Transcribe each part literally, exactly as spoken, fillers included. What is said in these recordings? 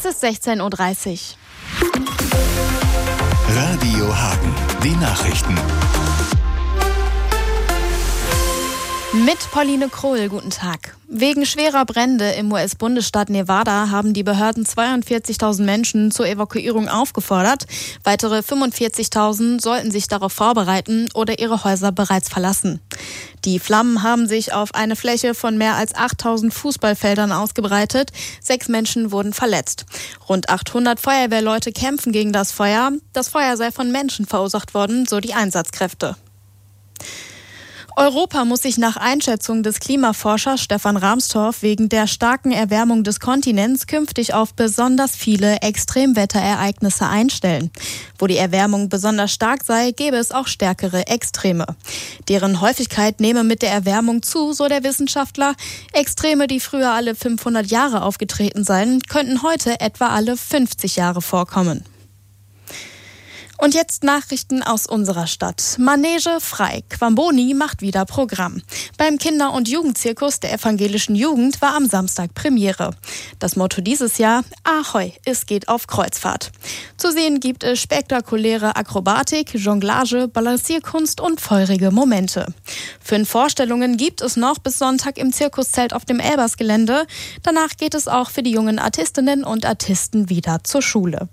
Es ist sechzehn Uhr dreißig. Radio Hagen, die Nachrichten. Mit Pauline Krohl, guten Tag. Wegen schwerer Brände im U S-Bundesstaat Nevada haben die Behörden zweiundvierzigtausend Menschen zur Evakuierung aufgefordert. Weitere fünfundvierzigtausend sollten sich darauf vorbereiten oder ihre Häuser bereits verlassen. Die Flammen haben sich auf eine Fläche von mehr als achttausend Fußballfeldern ausgebreitet. Sechs Menschen wurden verletzt. Rund achthundert Feuerwehrleute kämpfen gegen das Feuer. Das Feuer sei von Menschen verursacht worden, so die Einsatzkräfte. Europa muss sich nach Einschätzung des Klimaforschers Stefan Rahmstorff wegen der starken Erwärmung des Kontinents künftig auf besonders viele Extremwetterereignisse einstellen. Wo die Erwärmung besonders stark sei, gäbe es auch stärkere Extreme. Deren Häufigkeit nehme mit der Erwärmung zu, so der Wissenschaftler. Extreme, die früher alle fünfhundert Jahre aufgetreten seien, könnten heute etwa alle fünfzig Jahre vorkommen. Und jetzt Nachrichten aus unserer Stadt. Manege frei. Quamboni macht wieder Programm. Beim Kinder- und Jugendzirkus der evangelischen Jugend war am Samstag Premiere. Das Motto dieses Jahr: Ahoi, es geht auf Kreuzfahrt. Zu sehen gibt es spektakuläre Akrobatik, Jonglage, Balancierkunst und feurige Momente. Fünf Vorstellungen gibt es noch bis Sonntag im Zirkuszelt auf dem Elbersgelände. Danach geht es auch für die jungen Artistinnen und Artisten wieder zur Schule.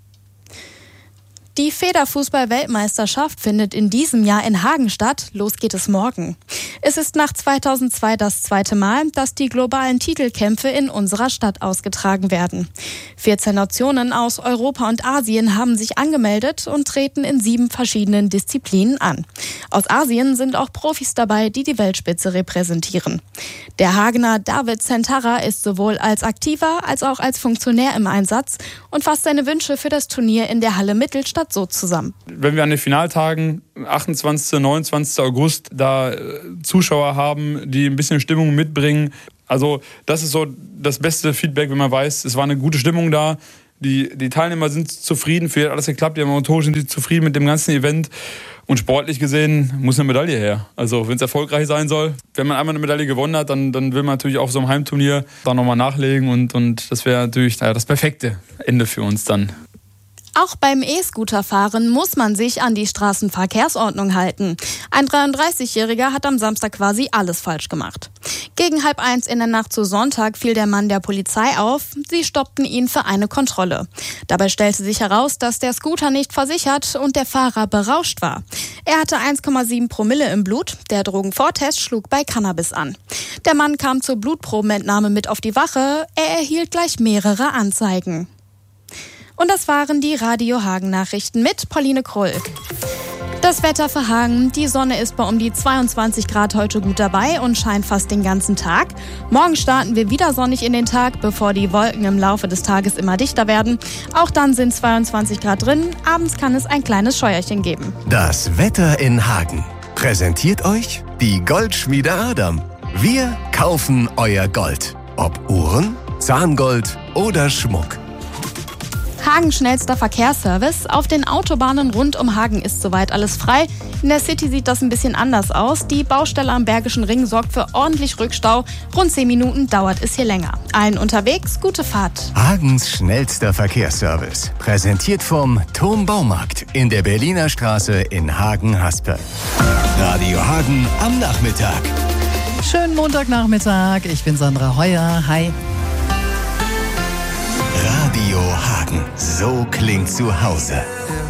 Die Federfußball-Weltmeisterschaft findet in diesem Jahr in Hagen statt. Los geht es morgen. Es ist nach zweitausendzwei das zweite Mal, dass die globalen Titelkämpfe in unserer Stadt ausgetragen werden. vierzehn Nationen aus Europa und Asien haben sich angemeldet und treten in sieben verschiedenen Disziplinen an. Aus Asien sind auch Profis dabei, die die Weltspitze repräsentieren. Der Hagener David Zentara ist sowohl als Aktiver als auch als Funktionär im Einsatz und fasst seine Wünsche für das Turnier in der Halle Mittelstadt so zusammen. Wenn wir an den Finaltagen achtundzwanzigsten, neunundzwanzigsten August da Zuschauer haben, die ein bisschen Stimmung mitbringen, also das ist so das beste Feedback, wenn man weiß, es war eine gute Stimmung da. Die, die Teilnehmer sind zufrieden, für alles geklappt, die Motoren sind zufrieden mit dem ganzen Event. Und sportlich gesehen muss eine Medaille her. Also wenn es erfolgreich sein soll, wenn man einmal eine Medaille gewonnen hat, dann, dann will man natürlich auf so einem Heimturnier da nochmal nachlegen. Und, und das wäre natürlich naja, das perfekte Ende für uns dann. Auch beim E-Scooter-Fahren muss man sich an die Straßenverkehrsordnung halten. Ein dreiunddreißigjähriger hat am Samstag quasi alles falsch gemacht. Gegen halb eins in der Nacht zu Sonntag fiel der Mann der Polizei auf. Sie stoppten ihn für eine Kontrolle. Dabei stellte sich heraus, dass der Scooter nicht versichert und der Fahrer berauscht war. Er hatte eins Komma sieben Promille im Blut. Der Drogenvortest schlug bei Cannabis an. Der Mann kam zur Blutprobenentnahme mit auf die Wache. Er erhielt gleich mehrere Anzeigen. Und das waren die Radio Hagen-Nachrichten mit Pauline Kroll. Das Wetter für Hagen: Die Sonne ist bei um die zweiundzwanzig Grad heute gut dabei und scheint fast den ganzen Tag. Morgen starten wir wieder sonnig in den Tag, bevor die Wolken im Laufe des Tages immer dichter werden. Auch dann sind zweiundzwanzig Grad drin. Abends kann es ein kleines Scheuerchen geben. Das Wetter in Hagen präsentiert euch die Goldschmiede Adam. Wir kaufen euer Gold. Ob Uhren, Zahngold oder Schmuck. Hagens schnellster Verkehrsservice. Auf den Autobahnen rund um Hagen ist soweit alles frei. In der City sieht das ein bisschen anders aus. Die Baustelle am Bergischen Ring sorgt für ordentlich Rückstau. Rund zehn Minuten dauert es hier länger. Allen unterwegs gute Fahrt. Hagens schnellster Verkehrsservice. Präsentiert vom Turm Baumarkt in der Berliner Straße in Hagen-Haspe. Radio Hagen am Nachmittag. Schönen Montagnachmittag. Ich bin Sandra Heuer. Hi. Radio Hagen. So klingt zu Hause.